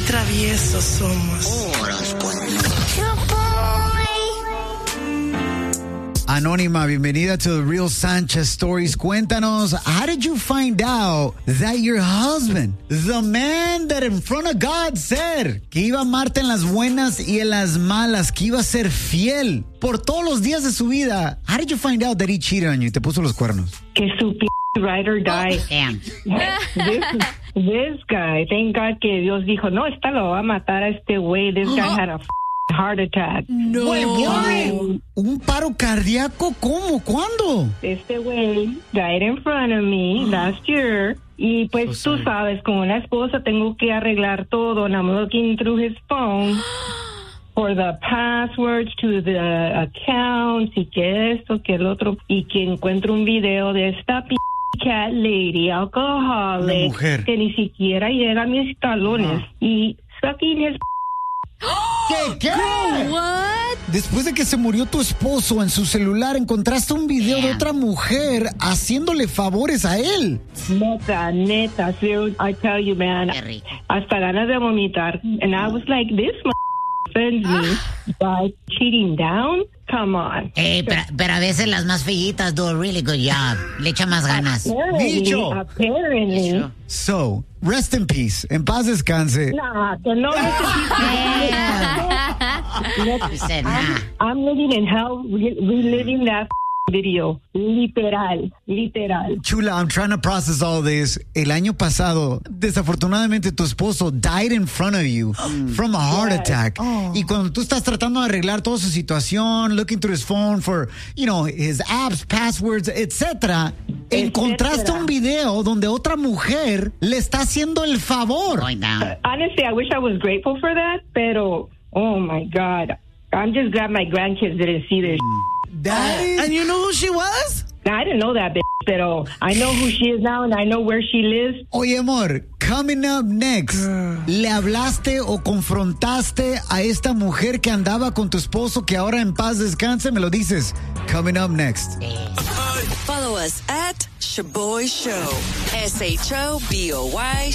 traviesos somos. Anónima, bienvenida to the Real Sanchez Stories. Cuéntanos, how did you find out that your husband, the man that in front of God said que iba a amarte en las buenas y en las malas, que iba a ser fiel por todos los días de su vida, how did you find out that he cheated on you? Te puso los cuernos. Que su ride or die. Damn. This guy, thank God que Dios dijo, no, esta lo va a matar a este güey. This guy had a heart attack. No. Wait. ¿Un paro cardíaco? ¿Cómo? ¿Cuándo? Este güey died in front of me last year. Y pues So tú sabes, como una esposa tengo que arreglar todo. And I'm looking through his phone for the passwords to the accounts y que esto, que el otro. Y que encuentro un video de esta cat lady, alcoholic, mujer. que ni siquiera llega a mis talones. Y sucking his ¿Qué? What? Después de que se murió tu esposo, en su celular encontraste un video de otra mujer haciéndole favores a él. Neta, dude, I tell you, man, Qué rico. hasta ganas de vomitar. And I was like, this offends me by cheating down. Come on. Pero a veces las más feitas do a really good job. Le echa más ganas. Bicho. Apparently. So, rest in peace. En paz descanse. Nah, que no He said, nah. I'm living in hell, reliving that video. Literal. Chula, I'm trying to process all this. El año pasado, desafortunadamente, tu esposo died in front of you from a heart attack. Y cuando tú estás tratando de arreglar toda su situación, looking through his phone for, his apps, passwords, etc., encontraste un video donde otra mujer le está haciendo el favor. Going down. Honestly, I wish I was grateful for that, pero, oh my God. I'm just glad my grandkids didn't see this. And you know who she was? I didn't know that bitch, pero I know who she is now and I know where she lives. Oye, amor, coming up next, ¿le hablaste o confrontaste a esta mujer que andaba con tu esposo que ahora en paz descanse? Me lo dices. Coming up next. Follow us at Shaboy Show. SHOBOY